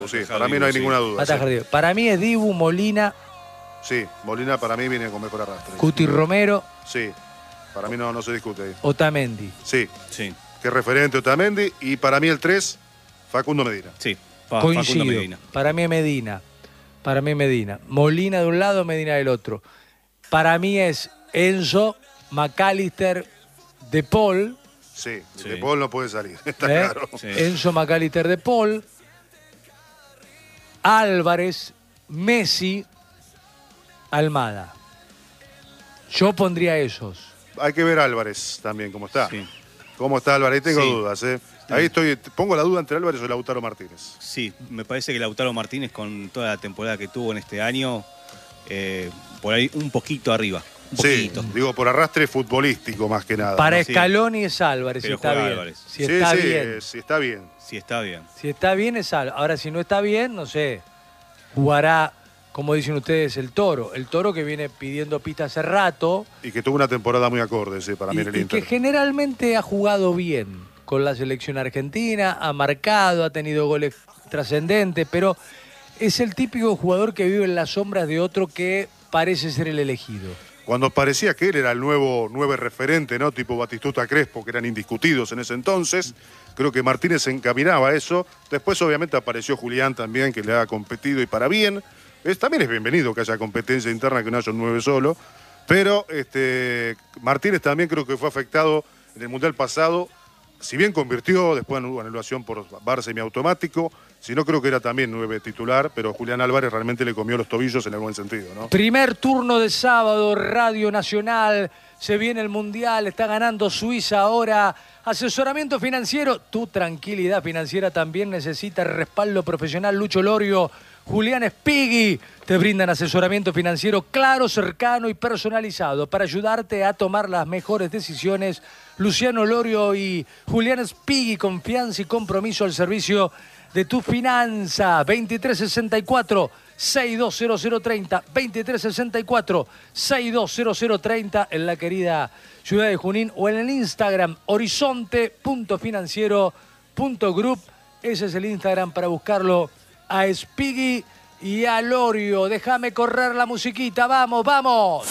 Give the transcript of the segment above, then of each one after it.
Sí, para mí no hay ninguna duda. Sí. Para mí es Dibu, Molina. Sí, Molina para mí viene con mejor arrastre. Cuti Romero. Sí, para mí no se discute ahí. Otamendi. Sí. Qué referente Otamendi. Y para mí el 3, Facundo Medina. Sí, coincido. Facundo Medina. Para mí es Medina. Molina de un lado, Medina del otro. Para mí es Enzo, McAllister, De Paul. Sí, De Paul no puede salir, está claro. Sí. Enzo, McAllister, De Paul. Álvarez, Messi, Almada. Yo pondría esos. Hay que ver a Álvarez también, cómo está. Sí. ¿Cómo está Álvarez? Ahí tengo dudas, ¿eh? Ahí pongo la duda entre Álvarez o Lautaro Martínez. Sí, me parece que Lautaro Martínez, con toda la temporada que tuvo en este año, por ahí un poquito arriba. Sí, digo por arrastre futbolístico más que nada. Para Scaloni es Álvarez, si está bien. Álvarez. Si está bien. Si está bien. Si está bien. Si está bien es Álvarez. Ahora, si no está bien, no sé. Jugará, como dicen ustedes, el Toro. El Toro que viene pidiendo pista hace rato. Y que tuvo una temporada muy acorde, sí, para mí en el Inter. Y que generalmente ha jugado bien con la selección argentina, ha marcado, ha tenido goles trascendentes, pero es el típico jugador que vive en las sombras de otro que parece ser el elegido. Cuando parecía que él era el nuevo referente, ¿no? Tipo Batistuta, Crespo, que eran indiscutidos en ese entonces. Creo que Martínez se encaminaba a eso. Después, obviamente, apareció Julián también, que le ha competido y para bien. También es bienvenido que haya competencia interna, que no haya un 9 solo. Pero Martínez también creo que fue afectado en el Mundial pasado. Si bien convirtió, después hubo anulación por VAR semiautomático, si no creo que era también 9 titular, pero Julián Álvarez realmente le comió los tobillos en el buen sentido, ¿no? Primer turno de sábado, Radio Nacional, se viene el Mundial, está ganando Suiza ahora. Asesoramiento financiero, tu tranquilidad financiera también necesita respaldo profesional. Lucho Lorio, Julián Spighi te brindan asesoramiento financiero claro, cercano y personalizado para ayudarte a tomar las mejores decisiones. Luciano Lorio y Julián Spighi, confianza y compromiso al servicio de tu finanza. 2364-620030, 2364-620030 en la querida ciudad de Junín o en el Instagram horizonte.financiero.group. Ese es el Instagram para buscarlo a Spighi y a Lorio. Déjame correr la musiquita, vamos, vamos.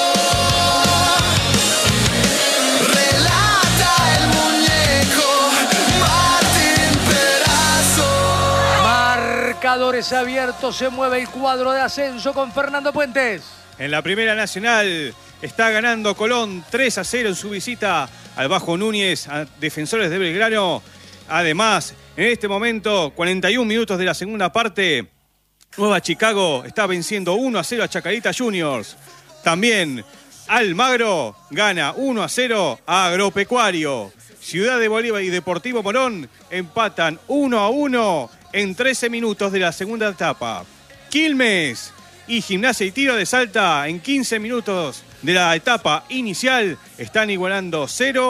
Marcadores abiertos, se mueve el cuadro de ascenso con Fernando Puentes. En la Primera Nacional está ganando Colón 3-0 en su visita al Bajo Núñez a Defensores de Belgrano. Además, en este momento, 41 minutos de la segunda parte, Nueva Chicago está venciendo 1-0 a Chacarita Juniors. También Almagro gana 1-0 a Agropecuario. Ciudad de Bolívar y Deportivo Morón empatan 1-1 en 13 minutos de la segunda etapa. Quilmes y Gimnasia y Tiro de Salta en 15 minutos de la etapa inicial están igualando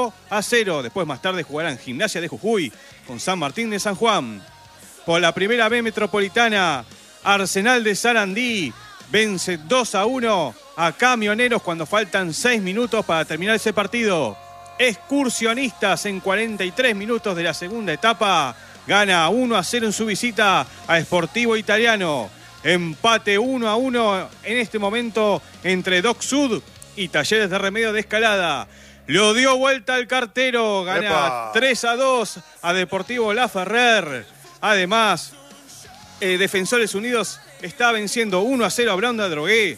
0-0. Después más tarde jugarán Gimnasia de Jujuy con San Martín de San Juan. Por la primera B metropolitana, Arsenal de Sarandí vence 2-1 a Camioneros cuando faltan 6 minutos para terminar ese partido. Excursionistas en 43 minutos de la segunda etapa gana 1-0 en su visita a Sportivo Italiano. Empate 1-1 en este momento entre Doc Sud y Talleres de Remedio de Escalada. Lo dio vuelta al cartero, gana 3-2 a Deportivo Laferrer. Además, Defensores Unidos está venciendo 1-0 a Bronda Drogué.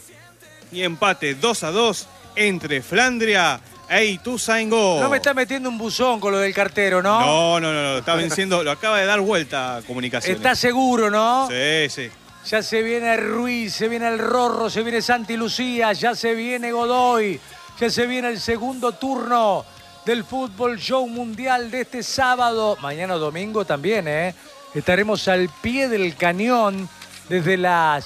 Y empate 2-2 entre Flandria e Ituzaingó. No me está metiendo un buzón con lo del cartero, ¿no? No, está venciendo, lo acaba de dar vuelta a Comunicaciones. ¿Está seguro, no? Sí. Ya se viene Ruiz, se viene el Rorro, se viene Santi Lucía, ya se viene Godoy, ya se viene el segundo turno del Fútbol Show Mundial de este sábado. Mañana domingo también, estaremos al pie del cañón desde las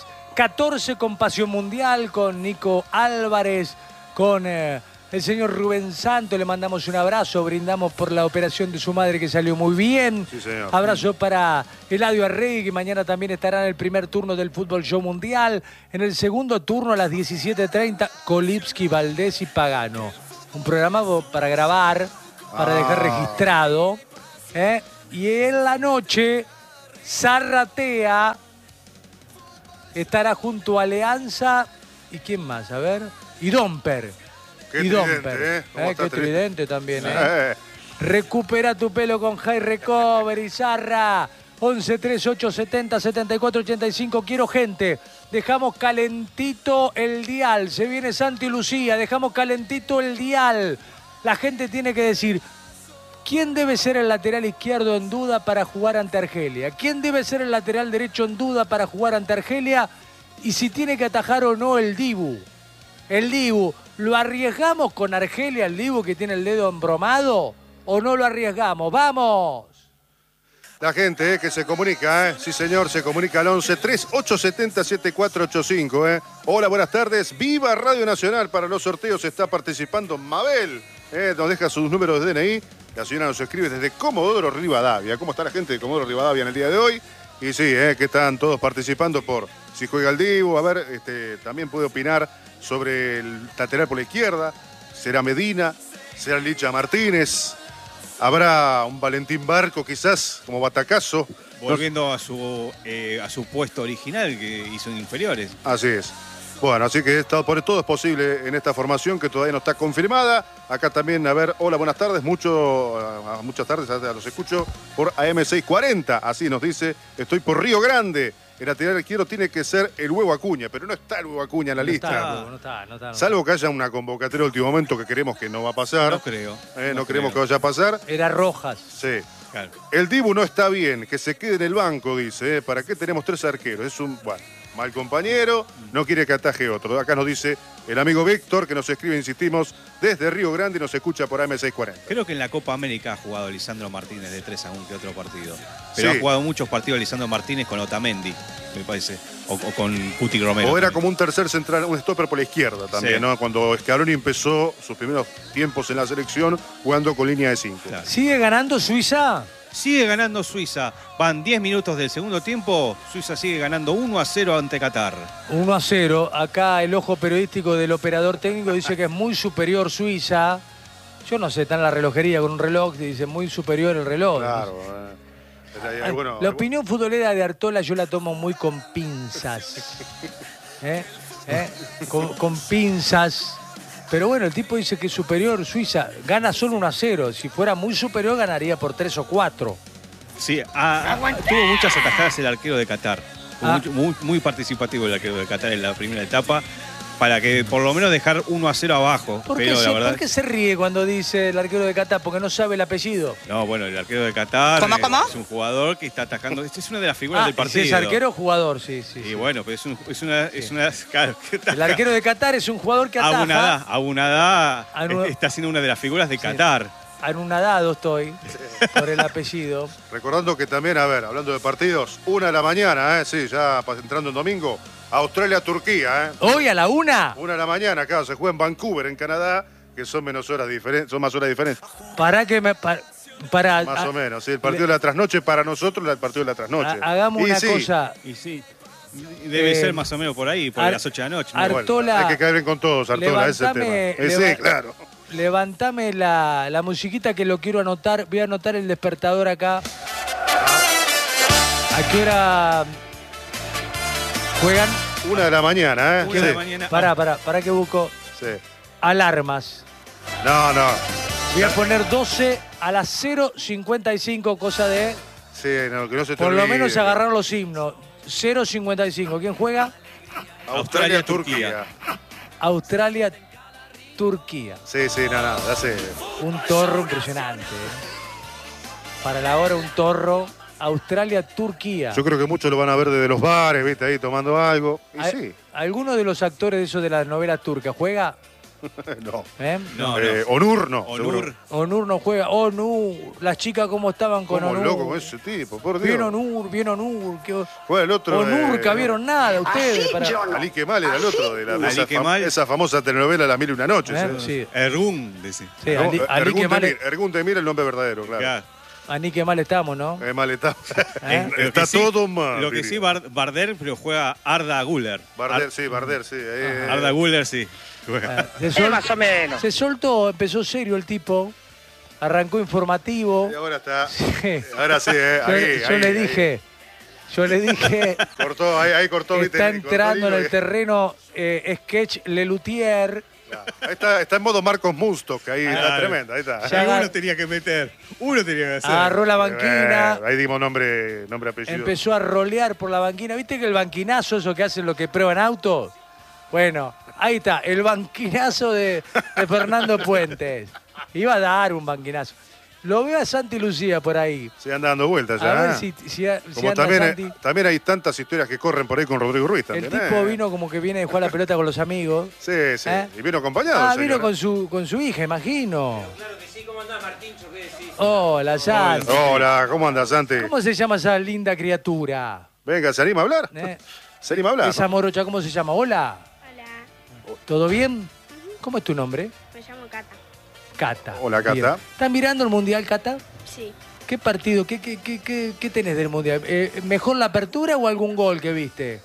14 con Pasión Mundial, con Nico Álvarez, con el señor Rubén Santos. Le mandamos un abrazo, brindamos por la operación de su madre que salió muy bien. Sí, señor. Abrazo para Eladio Arregui, que mañana también estará en el primer turno del Fútbol Show Mundial. En el segundo turno a las 17:30, Kolipski, Valdés y Pagano. Un programa para grabar, para dejar registrado. Y en la noche Zarratea estará junto a Alianza. ¿Y quién más? A ver. Y Domper. Qué y tridente, Domper. ¿Cómo está Qué tridente también, Eh. Recupera tu pelo con High Recovery, Zarra. 11 38 70 74 85. Quiero gente. Dejamos calentito el dial. Se viene Santi Lucía. Dejamos calentito el dial. La gente tiene que decir, ¿quién debe ser el lateral izquierdo en duda para jugar ante Argelia? ¿Quién debe ser el lateral derecho en duda para jugar ante Argelia? Y si tiene que atajar o no el Dibu. El Dibu, ¿lo arriesgamos con Argelia, el Dibu que tiene el dedo embromado? ¿O no lo arriesgamos? ¡Vamos! La gente que se comunica, sí señor, se comunica al 11 3870 7485. Hola, buenas tardes. Viva Radio Nacional. Para los sorteos está participando Mabel. Nos deja sus números de DNI. La señora nos escribe desde Comodoro Rivadavia. ¿Cómo está la gente de Comodoro Rivadavia en el día de hoy? Y sí, que están todos participando por si juega el Dibu. A ver, también puede opinar sobre el lateral por la izquierda. ¿Será Medina? ¿Será Licha Martínez? ¿Habrá un Valentín Barco quizás como batacazo? Volviendo a su puesto original que hizo en inferiores. Así es. Bueno, así que por todo es posible en esta formación que todavía no está confirmada. Acá también, a ver, hola, buenas tardes. Muchas tardes, los escucho por AM640. Así nos dice, estoy por Río Grande. El lateral izquierdo tiene que ser el Huevo Acuña, pero no está el Huevo Acuña en la lista. No está. Salvo que haya una convocatoria de último momento que creemos que no va a pasar. No creo. No creemos que vaya a pasar. Era Rojas. Sí. Claro. El Dibu no está bien, que se quede en el banco, dice. ¿Para qué tenemos 3 arqueros? Es un, mal compañero, no quiere que ataje otro. Acá nos dice el amigo Víctor, que nos escribe, insistimos, desde Río Grande y nos escucha por AM640. Creo que en la Copa América ha jugado Lisandro Martínez de 3 a un que otro partido. Pero Sí. ha jugado muchos partidos Lisandro Martínez con Otamendi, me parece. O con Cuti Romero. O era también. como un tercer central, un stopper por la izquierda también, Sí. ¿no? Cuando Scaloni empezó sus primeros tiempos en la selección jugando con línea de 5. Claro. ¿Sigue ganando Suiza? Sigue ganando Suiza. Van 10 minutos del segundo tiempo. Suiza sigue ganando 1-0 ante Qatar. 1-0. Acá el ojo periodístico del operador técnico dice que es muy superior Suiza. Yo no sé, está en la relojería con un reloj, dice muy superior el reloj. Claro. Bueno, La opinión futbolera de Artola yo la tomo muy con pinzas. Con pinzas. Pero bueno, el tipo dice que es superior Suiza. Gana solo 1-0. Si fuera muy superior, ganaría por 3 o 4. Sí, tuvo muchas atajadas el arquero de Qatar. Fue muy participativo el arquero de Qatar en la primera etapa. Para que por lo menos dejar 1-0 abajo. ¿Por Pero la verdad. qué se ríe cuando dice el arquero de Qatar? Porque no sabe el apellido. No, bueno, el arquero de Qatar ¿Cómo? es un jugador que está atajando. Esta es una de las figuras del ¿Y partido. si es arquero o jugador? Sí. Y bueno, pero es una claro, que El arquero de Qatar es un jugador que ataja. Abunadá está siendo una de las figuras de Qatar. Anonadado estoy por el apellido. recordando que también, a ver, hablando de partidos, 1 de la mañana, sí, ya entrando el domingo, Australia-Turquía, Hoy a la 1. 1 de la mañana, claro, se juega en Vancouver, en Canadá, que son menos horas diferentes, son más horas diferentes. Para que me. Para, Más o menos, sí, el partido de la trasnoche para nosotros, el partido de la trasnoche. Hagamos Y una sí, cosa. Y sí, debe ser más o menos por ahí, por las 8 de la noche. ¿no? bueno, Artola, hay que caer bien con todos, Artola, ese es el tema. Sí, claro. Levantame la musiquita que lo quiero anotar. Voy a anotar el despertador acá. ¿A qué hora juegan? 1 de la mañana, 1 de la Sí. mañana. Para que busco Sí. alarmas. No. Voy a poner 12 a las 0:55, cosa de... Sí, no, que no se te Por lo olvide. menos agarrar los himnos. 0:55. ¿Quién juega? Australia-Turquía. Australia-Turquía. Sí, nada, ya sé. Un torro impresionante. Para la hora un torro. Australia-Turquía. Yo creo que muchos lo van a ver desde los bares, viste, ahí tomando algo. Y sí. ¿Alguno de los actores de esos de las novelas turcas juega? No. No, Onur no. Onur. Onur no juega. Onur. Las chicas cómo estaban con Como Onur. loco con ese tipo, por Dios. Bien Onur. Fue el otro. Onur, vieron nada ustedes. Ali Kemal era el otro de Ali Kemal. esa famosa telenovela La Mil y una Noches. Sí. Ergun, dice. Sí, Ali Kemal. Ergun Demir, el nombre verdadero, claro. Claro. Ani qué mal estamos, ¿no? Mal está. ¿Eh? Lo Está que sí- todo mal. Lo que sí, Barder, pero juega Arda Güler. Barder, sí. Arda Güler, sí. Juega. Más o menos. Se soltó, empezó serio el tipo. Arrancó informativo. Y ahora está. Sí. Ahora sí, Yo le dije, Yo le dije... Cortó, ahí cortó. Está ¿viste? entrando en el Cortó, terreno Sketch Lelutier. está en modo Marcos Musto, que ahí está tremendo. Ahí está. Ya Uno tenía que meter. Uno tenía que hacer. Agarró la banquina. Ahí dimos nombre, apellido. Empezó a rolear por la banquina. ¿Viste que el banquinazo, eso que hacen los que prueban autos? Bueno, ahí está, el banquinazo de Fernando Puentes. Iba a dar un banquinazo. Lo veo a Santi Lucía por ahí. Se anda dando vueltas ya. A ver si Como anda Santi. también hay tantas historias que corren por ahí con Rodrigo Ruiz también. El tipo vino como que viene a jugar la pelota con los amigos. Sí. Y vino acompañado. Vino señor. con su hija, imagino. Claro que sí, ¿cómo andás, Martincho? ¿Qué decís? Hola, Santi. Hola, ¿cómo andas, Santi? ¿Cómo se llama esa linda criatura? Venga, ¿se anima a hablar? ¿Eh? ¿Se anima a hablar? Esa morocha, ¿cómo se llama? Hola. Hola, ¿Todo bien? ¿Cómo es tu nombre? me llamo Cata. Cata. Hola, Cata. Bien. ¿Estás mirando el Mundial, Cata? Sí, ¿Qué partido? ¿Qué tenés del Mundial? ¿Mejor la apertura o algún gol que viste?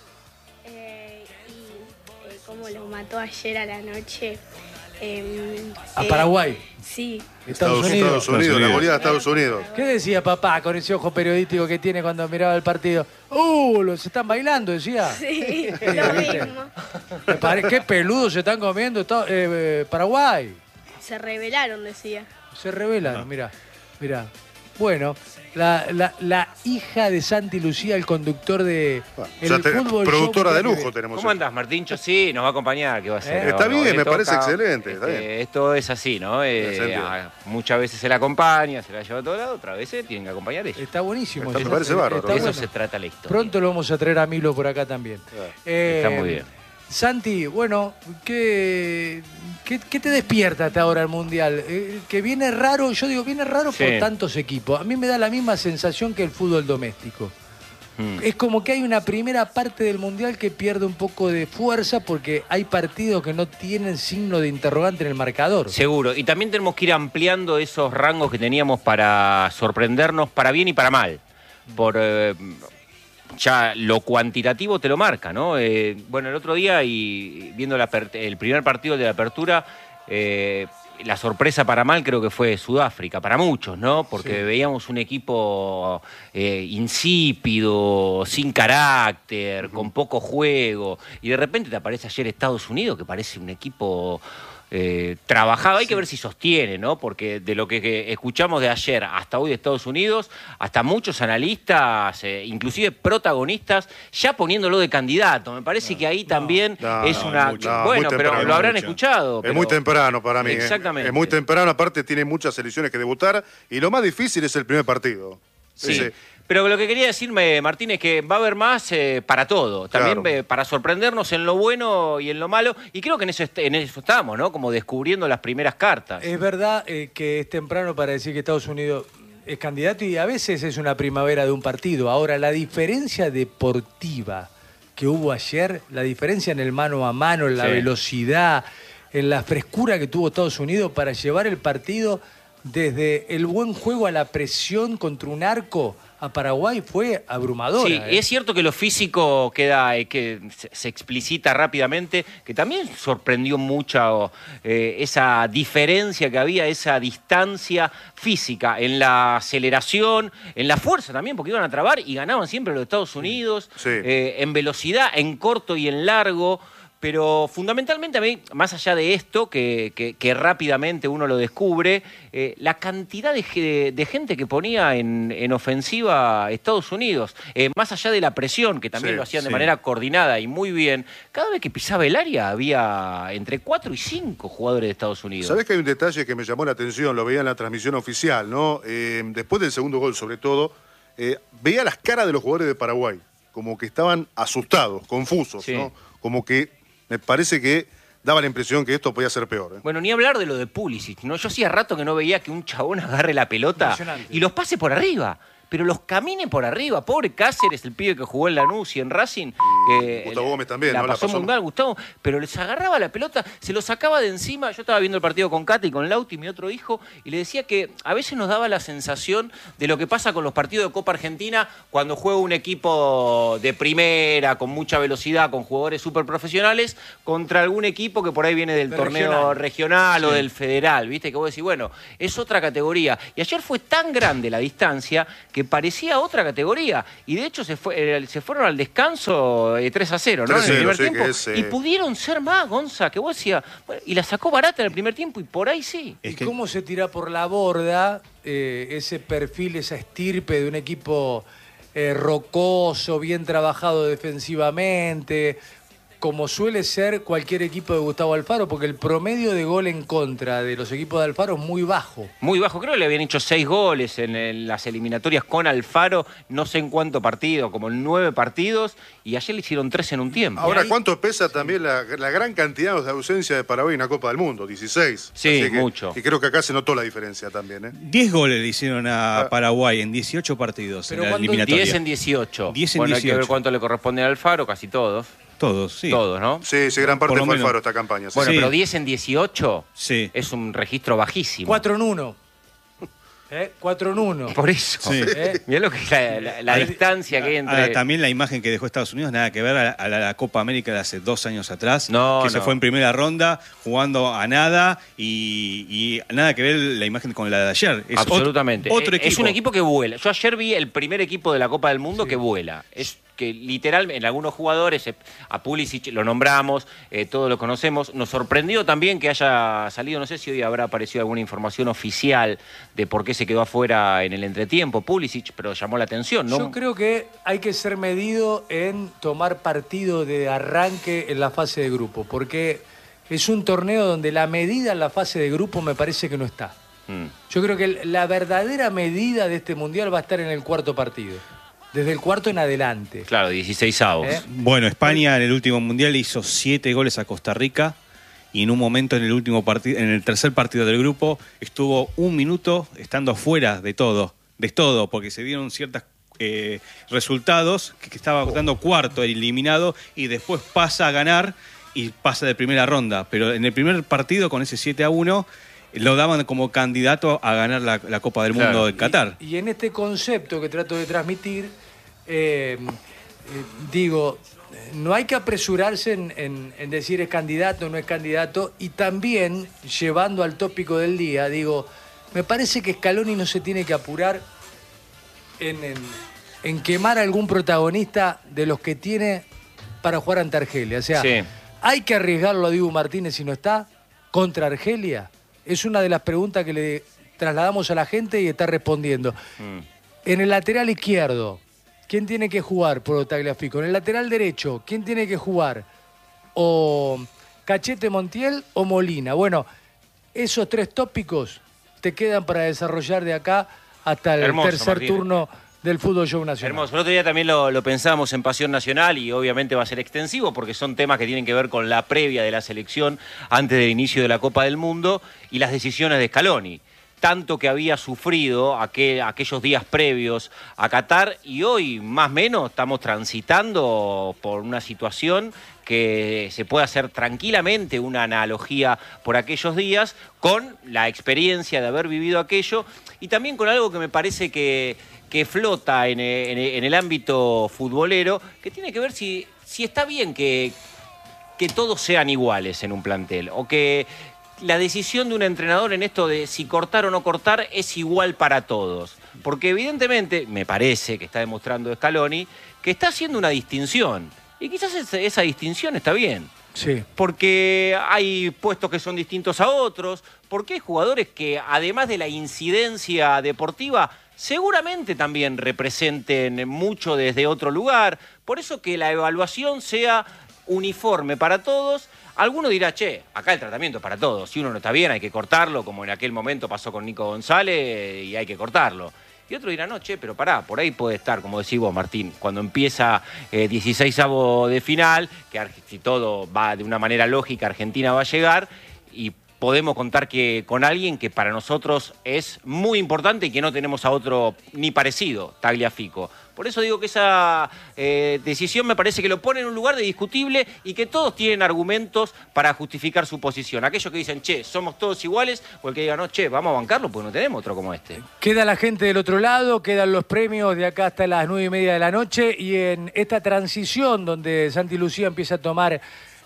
como lo mató ayer a la noche. ¿A Paraguay? Sí, Estados Unidos. La goleada de Estados Unidos. ¿Qué decía papá con ese ojo periodístico que tiene cuando miraba el partido? Los están bailando, decía. sí, Sí, lo ¿viste? mismo. Qué peludos se están comiendo Paraguay. Se rebelaron, decía. Se revelan, mira. Bueno, la hija de Santi Lucía, el conductor de fútbol. Productora show de mundial lujo que- tenemos. ¿Cómo andás, Martincho? Sí, nos va a acompañar, ¿qué va a ser? Está bien, le me parece toca. excelente, está bien. Esto es así, ¿no? sentido. Muchas veces se la acompaña, se la lleva a todo lado, otras veces tienen que acompañar ella. Está buenísimo. Me parece bárbaro. De eso bueno. se trata la historia. Pronto lo vamos a traer a Milo por acá también. Está muy bien. Santi, bueno, ¿qué te despierta hasta ahora el Mundial? Que viene raro, yo digo, viene raro Sí. por tantos equipos. A mí me da la misma sensación que el fútbol doméstico. Mm. Es como que hay una primera parte del Mundial que pierde un poco de fuerza porque hay partidos que no tienen signo de interrogante en el marcador. Seguro. Y también tenemos que ir ampliando esos rangos que teníamos para sorprendernos para bien y para mal. Ya lo cuantitativo te lo marca, ¿no? Bueno, el otro día y viendo el primer partido de la apertura, la sorpresa para mal creo que fue Sudáfrica, para muchos, ¿no? Porque Sí. veíamos un equipo insípido, sin carácter, con poco juego, y de repente te aparece ayer Estados Unidos, que parece un equipo trabajado. Hay que ver si sostiene, ¿no? Porque de lo que escuchamos de ayer hasta hoy de Estados Unidos, hasta muchos analistas, inclusive protagonistas, ya poniéndolo de candidato. Me parece que ahí también es una... mucho. bueno, muy pero temprano, lo habrán mucho. escuchado. Es pero- muy temprano para mí. Exactamente. Es muy temprano, aparte tiene muchas selecciones que debutar y lo más difícil es el primer partido. Sí. Ese- Pero lo que quería decirme, Martín, es que va a haber más para todo. También Claro. para sorprendernos en lo bueno y en lo malo. Y creo que en eso estamos, ¿no? Como descubriendo las primeras cartas. Es verdad que es temprano para decir que Estados Unidos es candidato y a veces es una primavera de un partido. Ahora, la diferencia deportiva que hubo ayer, la diferencia en el mano a mano, en la Sí. velocidad, en la frescura que tuvo Estados Unidos para llevar el partido desde el buen juego a la presión contra un arco a Paraguay fue abrumadora. Sí, es cierto que lo físico queda, que se explicita rápidamente, que también sorprendió mucho esa diferencia que había, esa distancia física en la aceleración, en la fuerza también, porque iban a trabar y ganaban siempre los Estados Unidos, Sí. en velocidad, en corto y en largo. Pero fundamentalmente a mí, más allá de esto, que rápidamente uno lo descubre, la cantidad de gente que ponía en ofensiva Estados Unidos, más allá de la presión, que también Sí, lo hacían de sí. manera coordinada y muy bien, cada vez que pisaba el área había entre 4 y 5 jugadores de Estados Unidos. ¿Sabés que hay un detalle que me llamó la atención? Lo veía en la transmisión oficial, ¿no? Después del segundo gol, sobre todo, veía las caras de los jugadores de Paraguay, como que estaban asustados, confusos, Sí. ¿no? Como que me parece que daba la impresión que esto podía ser peor. ¿eh? Bueno, ni hablar de lo de Pulisic, ¿no? Yo hacía rato que no veía que un chabón agarre la pelota Impresionante. y los pase por arriba. Pero los camine por arriba. Pobre Cáceres, el pibe que jugó en Lanús y en Racing. Gustavo Gómez también, la ¿no? La pasó pasó muy mal, Gustavo. Pero les agarraba la pelota, se los sacaba de encima. Yo estaba viendo el partido con Cata y con Lauti, mi otro hijo, y le decía que a veces nos daba la sensación de lo que pasa con los partidos de Copa Argentina cuando juega un equipo de primera, con mucha velocidad, con jugadores súper profesionales, contra algún equipo que por ahí viene del De torneo regional o del federal, ¿viste? Que vos decís, bueno, es otra categoría. Y ayer fue tan grande la distancia que que parecía otra categoría. Y de hecho se fueron al descanso 3-0, ¿no? 3-0, en el primer sí, tiempo. que es, Y pudieron ser más, Gonza, que vos decías, bueno, y la sacó barata en el primer tiempo y por ahí sí. ¿Y cómo se tira por la borda ese perfil, esa estirpe de un equipo rocoso, bien trabajado defensivamente, como suele ser cualquier equipo de Gustavo Alfaro? Porque el promedio de gol en contra de los equipos de Alfaro es muy bajo. Muy bajo, creo que le habían hecho 6 goles en las eliminatorias con Alfaro, no sé en cuánto partido, como en 9 partidos, y ayer le hicieron 3 en un tiempo. Ahora, ¿cuánto pesa también la gran cantidad de ausencia de Paraguay en la Copa del Mundo? 16. Sí, Así que, mucho. Y creo que acá se notó la diferencia también, ¿eh? 10 goles le hicieron a Paraguay en 18 partidos Pero en la cuando- eliminatoria. 10 en 18. 10 en Bueno, hay que 18. ver cuánto le corresponde a Alfaro, casi todos. Todos, sí. Todos, ¿no? Sí, gran parte Por lo fue menos. Alfaro esta campaña. sí. Bueno, Sí. pero 10 en 18 Sí. es un registro bajísimo. 4 en 1. 4 en 1. Por eso. Sí. Mirá lo que es la distancia que hay entre... Ahora, también la imagen que dejó Estados Unidos, nada que ver a la Copa América de hace 2 años atrás, No, que se no. fue en primera ronda jugando a nada y nada que ver la imagen con la de ayer. Es Absolutamente. Otro equipo. Es un equipo que vuela. Yo ayer vi el primer equipo de la Copa del Mundo que vuela. Es que literalmente en algunos jugadores, a Pulisic lo nombramos, todos lo conocemos. Nos sorprendió también que haya salido, no sé si hoy habrá aparecido alguna información oficial de por qué se quedó afuera en el entretiempo Pulisic, pero llamó la atención, ¿no? Yo creo que hay que ser medido en tomar partido de arranque en la fase de grupo, porque es un torneo donde la medida en la fase de grupo me parece que no está. Yo creo que la verdadera medida de este Mundial va a estar en el cuarto partido, desde el cuarto en adelante. Claro, 16avos. Bueno, España en el último mundial hizo 7 goles a Costa Rica y en un momento en el último partido, en el tercer partido del grupo, estuvo 1 minuto estando fuera de todo, porque se dieron ciertos resultados que estaba dando cuarto eliminado y después pasa a ganar y pasa de primera ronda. Pero en el primer partido con ese 7-1 lo daban como candidato a ganar la Copa del Mundo en Qatar. Y en este concepto que trato de transmitir, digo, no hay que apresurarse en decir es candidato o no es candidato, y también, llevando al tópico del día, digo, me parece que Scaloni no se tiene que apurar en quemar a algún protagonista de los que tiene para jugar ante Argelia. O sea, Sí. ¿hay que arriesgarlo a Dibu Martínez si no está contra Argelia? Es una de las preguntas que le trasladamos a la gente y está respondiendo. En el lateral izquierdo, ¿quién tiene que jugar por Tagliafico? En el lateral derecho, ¿quién tiene que jugar? ¿O Cachete Montiel o Molina? Bueno, esos 3 tópicos te quedan para desarrollar de acá hasta el Hermoso, tercer Martínez. turno del Fútbol Show Nacional. Hermoso. El otro día también lo pensábamos en Pasión Nacional y obviamente va a ser extensivo porque son temas que tienen que ver con la previa de la selección antes del inicio de la Copa del Mundo y las decisiones de Scaloni. Tanto que había sufrido aquellos días previos a Qatar y hoy más o menos estamos transitando por una situación que se puede hacer tranquilamente una analogía por aquellos días con la experiencia de haber vivido aquello y también con algo que me parece que flota en el ámbito futbolero, que tiene que ver si está bien que todos sean iguales en un plantel, o que la decisión de un entrenador en esto de si cortar o no cortar es igual para todos. Porque evidentemente, me parece que está demostrando Scaloni, que está haciendo una distinción. Y quizás esa distinción está bien. Sí. Porque hay puestos que son distintos a otros, porque hay jugadores que además de la incidencia deportiva seguramente también representen mucho desde otro lugar. Por eso que la evaluación sea uniforme para todos. Alguno dirá, che, acá el tratamiento es para todos. Si uno no está bien hay que cortarlo, como en aquel momento pasó con Nico González, y hay que cortarlo. Y otro dirá, no, che, pero pará, por ahí puede estar, como decís vos, Martín, cuando empieza 16avos de final, que si todo va de una manera lógica, Argentina va a llegar, y podemos contar con alguien que para nosotros es muy importante y que no tenemos a otro ni parecido, Tagliafico. Por eso digo que esa decisión me parece que lo pone en un lugar de discutible y que todos tienen argumentos para justificar su posición. Aquellos que dicen, che, somos todos iguales, o el que diga, no, che, vamos a bancarlo porque no tenemos otro como este. Queda la gente del otro lado, quedan los premios de acá hasta las 9:30 de la noche, y en esta transición donde Santi Lucía empieza a tomar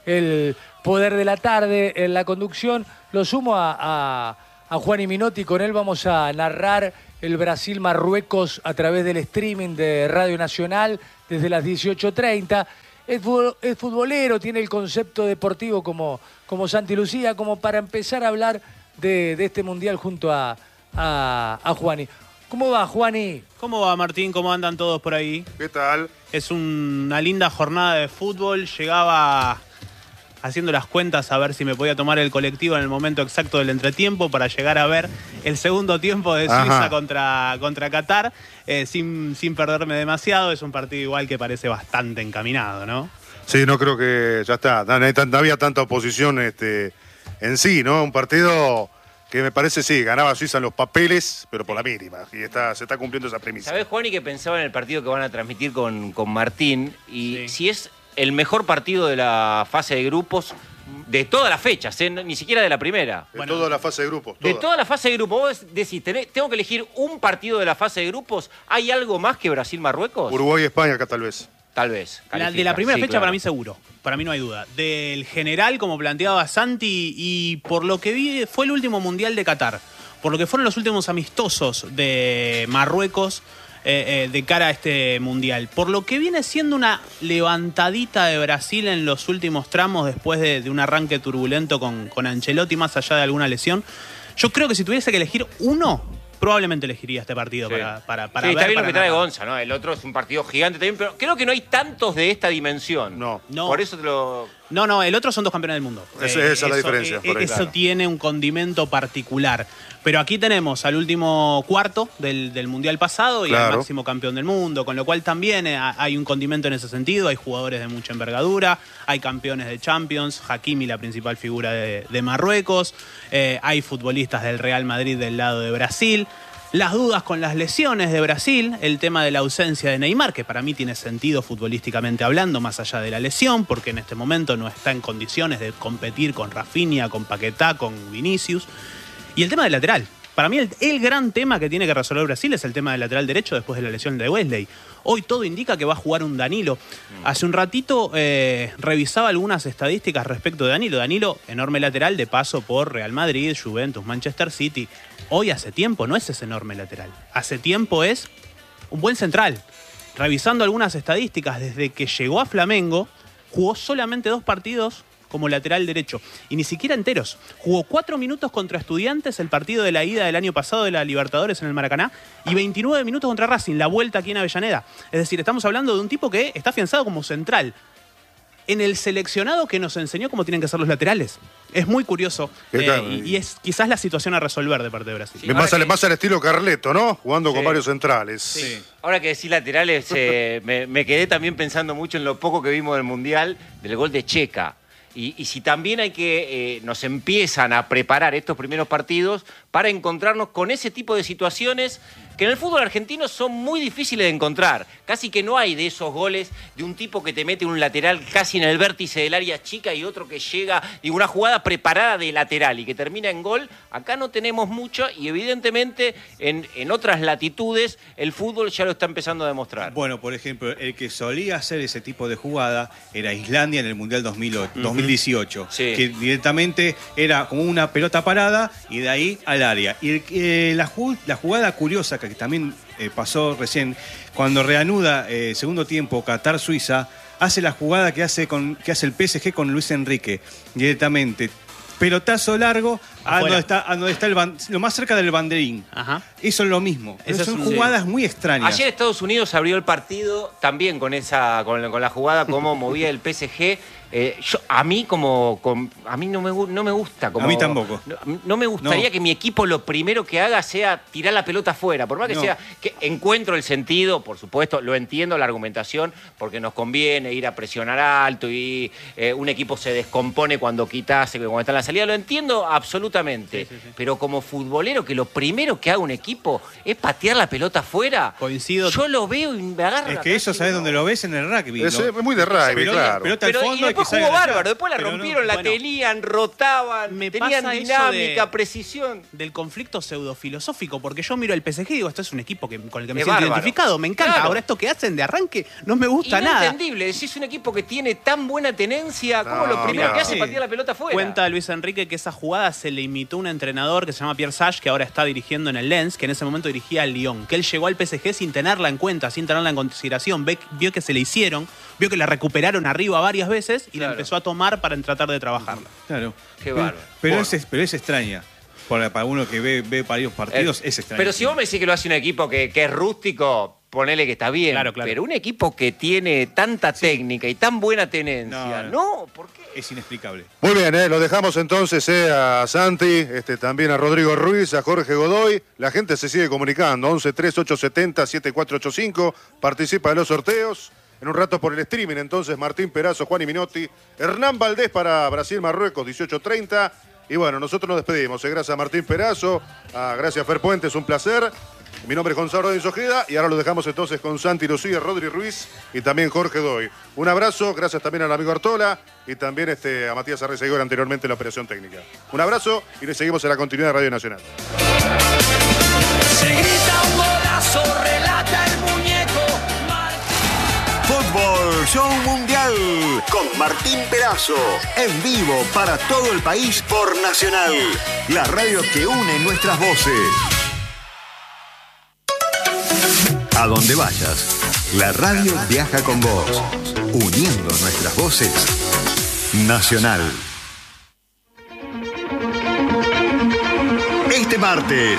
el poder de la tarde en la conducción, lo sumo a Juan y Minotti. Con él vamos a narrar el Brasil-Marruecos a través del streaming de Radio Nacional desde las 18:30. Es futbolero, tiene el concepto deportivo como Santi Lucía, como para empezar a hablar de este Mundial junto a Juani. ¿Cómo va, Juani? ¿Cómo va, Martín? ¿Cómo andan todos por ahí? ¿Qué tal? Es una linda jornada de fútbol. Llegaba haciendo las cuentas a ver si me podía tomar el colectivo en el momento exacto del entretiempo para llegar a ver el segundo tiempo de Suiza contra Qatar, sin perderme demasiado. Es un partido igual que parece bastante encaminado, ¿no? Sí, no creo que ya está. No había tanta oposición en sí, ¿no? Un partido que me parece, sí, ganaba Suiza en los papeles, pero por la mínima. Y se está cumpliendo esa premisa. ¿Sabés, Juan, y que pensaba en el partido que van a transmitir con Martín? Y Sí. si es el mejor partido de la fase de grupos de todas las fechas, ni siquiera de la primera. De toda la fase de grupos. De toda la fase de grupos. Vos decís, tengo que elegir un partido de la fase de grupos. ¿Hay algo más que Brasil-Marruecos? Uruguay y España acá tal vez. Tal vez. De la califica. primera Sí, fecha claro. para mí seguro. Para mí no hay duda. Del general, como planteaba Santi, y por lo que vi, fue el último Mundial de Qatar. Por lo que fueron los últimos amistosos de Marruecos de cara a este Mundial. Por lo que viene siendo una levantadita de Brasil en los últimos tramos después de un arranque turbulento con Ancelotti, más allá de alguna lesión. Yo creo que si tuviese que elegir uno, probablemente elegiría este partido Sí. para Sí, ver. está bien lo para que trae narrar. Gonza, ¿no? El otro es un partido gigante también, pero creo que no hay tantos de esta dimensión. No. Por eso te lo... No, el otro son dos campeones del mundo. Esa es la diferencia, por ahí, Eso claro. tiene un condimento particular. Pero aquí tenemos al último cuarto del Mundial pasado y al Claro. máximo campeón del mundo, con lo cual también hay un condimento en ese sentido. Hay jugadores de mucha envergadura, hay campeones de Champions, Hakimi, la principal figura de Marruecos, hay futbolistas del Real Madrid del lado de Brasil. Las dudas con las lesiones de Brasil, el tema de la ausencia de Neymar, que para mí tiene sentido futbolísticamente hablando, más allá de la lesión, porque en este momento no está en condiciones de competir con Rafinha, con Paquetá, con Vinicius. Y el tema del lateral. Para mí el gran tema que tiene que resolver Brasil es el tema del lateral derecho después de la lesión de Wesley. Hoy todo indica que va a jugar un Danilo. Hace un ratito revisaba algunas estadísticas respecto de Danilo. Danilo, enorme lateral de paso por Real Madrid, Juventus, Manchester City. Hoy hace tiempo no es ese enorme lateral. Hace tiempo es un buen central. Revisando algunas estadísticas, desde que llegó a Flamengo, jugó solamente 2 partidos como lateral derecho, y ni siquiera enteros. Jugó 4 minutos contra Estudiantes, el partido de la ida del año pasado de la Libertadores en el Maracaná, y 29 minutos contra Racing, la vuelta aquí en Avellaneda. Es decir, estamos hablando de un tipo que está afianzado como central en el seleccionado que nos enseñó cómo tienen que ser los laterales. Es muy curioso, y es quizás la situación a resolver de parte de Brasil. Sí. Ahora Más al estilo Carleto, ¿no? Jugando con Sí. varios centrales. Sí. Ahora que decís laterales, me quedé también pensando mucho en lo poco que vimos del Mundial, del gol de Checa. Y si también hay que nos empiezan a preparar estos primeros partidos para encontrarnos con ese tipo de situaciones que en el fútbol argentino son muy difíciles de encontrar. Casi que no hay de esos goles de un tipo que te mete un lateral casi en el vértice del área chica y otro que llega y una jugada preparada de lateral y que termina en gol. Acá no tenemos mucho y evidentemente en otras latitudes el fútbol ya lo está empezando a demostrar. Bueno, por ejemplo, el que solía hacer ese tipo de jugada era Islandia en el Mundial 2018, Sí. que directamente era como una pelota parada y de ahí al área. Y la jugada curiosa que también pasó recién, cuando reanuda segundo tiempo Qatar-Suiza, hace la jugada que hace el PSG con Luis Enrique, directamente. Pelotazo largo a Afuera. donde está lo más cerca del banderín. Ajá. Eso es lo mismo. Eso Son es un- jugadas muy extrañas. Ayer Estados Unidos abrió el partido también con la jugada como movía el PSG. A mí no me gusta. A mí tampoco. No me gustaría No. que mi equipo lo primero que haga sea tirar la pelota afuera. Por más que No. sea, que encuentro el sentido, por supuesto, lo entiendo la argumentación, porque nos conviene ir a presionar alto y un equipo se descompone cuando cuando está en la salida. Lo entiendo absolutamente. Sí. Pero como futbolero, que lo primero que haga un equipo es patear la pelota afuera. Coincido. Yo lo veo y me agarro. Es la que eso, cabeza y ¿sabes digo, dónde lo ves? En el rugby. Es ¿no? muy de rugby, Pelota- claro. pelota al Pero fondo y después que salga jugó allá. bárbaro, después la Pero no, rompieron, la bueno. tenían, rotaban, Me tenían pasa eso dinámica, de- precisión. Del conflicto pseudofilosófico, porque yo miro el PSG y digo, esto es un equipo con el que me Es siento bárbaro. identificado, me encanta. Claro. Ahora esto que hacen de arranque no me gusta nada. Inentendible, si es un equipo que tiene tan buena tenencia, como lo primero No, que hace es sí. patear la pelota afuera. Cuenta Luis Enrique que esa jugada se le imitó un entrenador que se llama Pierre Sage, que ahora está dirigiendo en el Lens, que en ese momento dirigía al Lyon, que él llegó al PSG sin tenerla en cuenta, sin tenerla en consideración, vio que se le hicieron, vio que la recuperaron arriba varias veces y la empezó a tomar para tratar de trabajarla. Claro. Qué bárbaro. Pero es extraña. Para uno que ve varios partidos es extraño. Pero si vos me decís que lo hace un equipo que es rústico, ponele que está bien. Claro. Pero un equipo que tiene tanta técnica y tan buena tenencia, no, ¿por qué? Es inexplicable. Muy bien, lo dejamos entonces a Santi, también a Rodrigo Ruiz, a Jorge Godoy. La gente se sigue comunicando, 11-3870-7485, participa de los sorteos. En un rato por el streaming, entonces, Martín Perazo, Juan y Minotti, Hernán Valdés para Brasil-Marruecos, 18:30. Y bueno, nosotros nos despedimos. Gracias a Martín Perazo, gracias a Fer Puentes, un placer. Mi nombre es Gonzalo Rodríguez Ojeda y ahora lo dejamos entonces con Santi Lucía, Rodri Ruiz y también Jorge Doy. Un abrazo, gracias también al amigo Artola y también a Matías Arrezagor anteriormente en la operación técnica. Un abrazo y le seguimos en la continuidad de Radio Nacional. Se grita un golazo, relata el muñeco. Fútbol Show Mundial con Martín Perazo. En vivo para todo el país por Nacional. La radio que une nuestras voces. A donde vayas, la radio viaja con vos. Uniendo nuestras voces. Nacional. Este martes,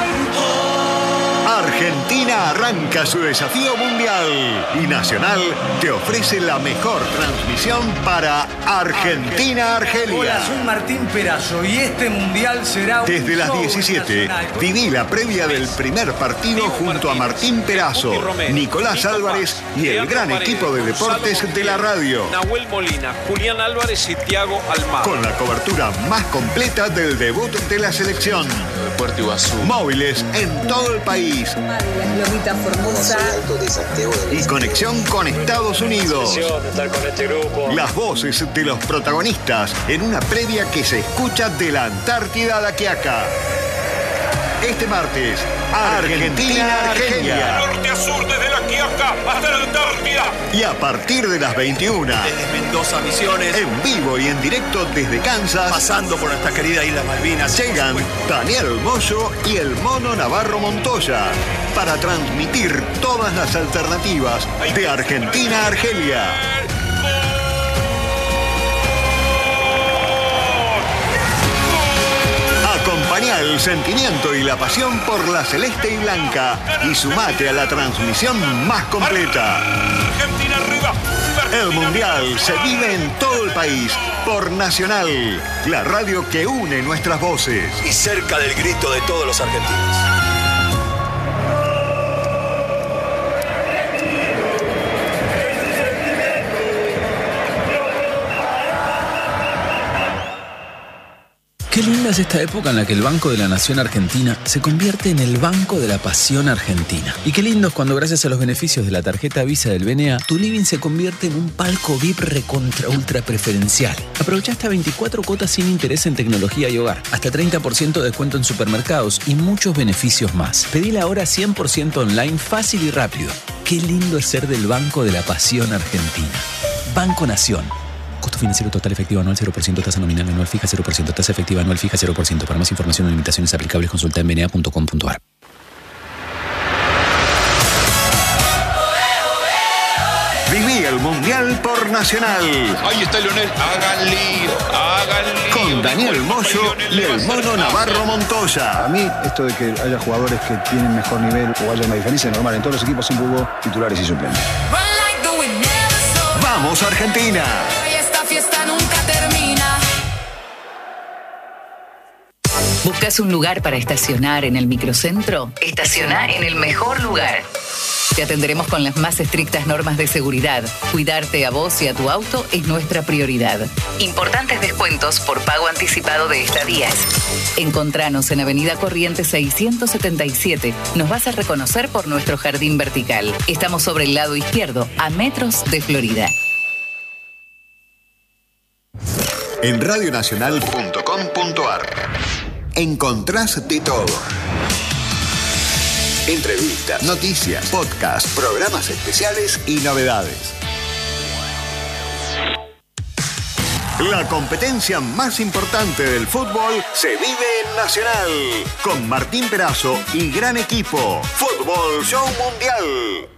Argentina arranca su desafío mundial y Nacional te ofrece la mejor transmisión para Argentina-Argelia. Hola, soy Martín Perazo y este mundial será un Desde las show 17, nacional. viví la previa del primer partido junto a Martín Perazo, Nicolás Álvarez y el gran equipo de deportes de la radio. Nahuel Molina, Julián Álvarez y Thiago Almada. Con la cobertura más completa del debut de la selección. Puerto Iguazú. Móviles en todo el país. Lomita Formosa. Y conexión con Estados Unidos. Estar con este grupo. Las voces de los protagonistas en una previa que se escucha de la Antártida a la Quiaca. Este martes, Argentina-Argelia. Norte a sur, desde la Quiaca hasta la Antártida. Y a partir de las 21, Desde Mendoza, Misiones, en vivo y en directo desde Kansas, pasando por nuestra querida isla Malvinas. llegan Daniel Moyo y el Mono Navarro Montoya para transmitir todas las alternativas de Argentina-Argelia. Acompañá el sentimiento y la pasión por la celeste y blanca y sumate a la transmisión más completa. Argentina arriba. El Mundial se vive en todo el país por Nacional, la radio que une nuestras voces. Y cerca del grito de todos los argentinos. Qué linda es esta época en la que el Banco de la Nación Argentina se convierte en el Banco de la Pasión Argentina. Y qué lindo es cuando gracias a los beneficios de la tarjeta Visa del BNA, tu living se convierte en un palco VIP recontra ultra preferencial. Aprovecha hasta 24 cuotas sin interés en tecnología y hogar, hasta 30% de descuento en supermercados y muchos beneficios más. Pedila ahora 100% online, fácil y rápido. Qué lindo es ser del Banco de la Pasión Argentina. Banco Nación. Costo financiero total efectivo anual 0%, tasa nominal anual fija 0%, tasa efectiva anual fija 0%. Para más información o limitaciones aplicables consulta en bna.com.ar. Viví el Mundial por Nacional. Ahí está Leonel. Hagan lío, hagan lío. Con Daniel Moyo y el Mono Navarro Montoya. A mí, esto de que haya jugadores que tienen mejor nivel o haya una diferencia es normal. En todos los equipos siempre hubo titulares y suplentes. ¡Vamos, Argentina! Esta fiesta nunca termina. ¿Buscas un lugar para estacionar en el microcentro? Estaciona en el mejor lugar. Te atenderemos con las más estrictas normas de seguridad. Cuidarte a vos y a tu auto es nuestra prioridad. Importantes descuentos por pago anticipado de estadías. Encontranos en Avenida Corrientes 677. Nos vas a reconocer por nuestro jardín vertical. Estamos sobre el lado izquierdo, a metros de Florida. En radionacional.com.ar encontrás de todo. Entrevistas, noticias, podcasts, programas especiales y novedades. La competencia más importante del fútbol se vive en Nacional. Con Martín Perazo y gran equipo. Fútbol Show Mundial.